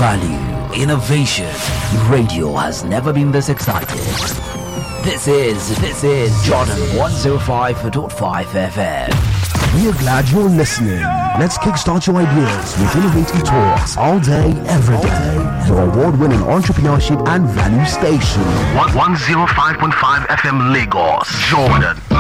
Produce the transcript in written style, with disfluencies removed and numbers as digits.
Value, innovation. Radio has never been this excited. This is Jordan 105.5 FM. We are glad you're listening. Let's kickstart your ideas with innovative talks all day, every day. Your award-winning entrepreneurship and value station. 105.5 FM Lagos, Jordan.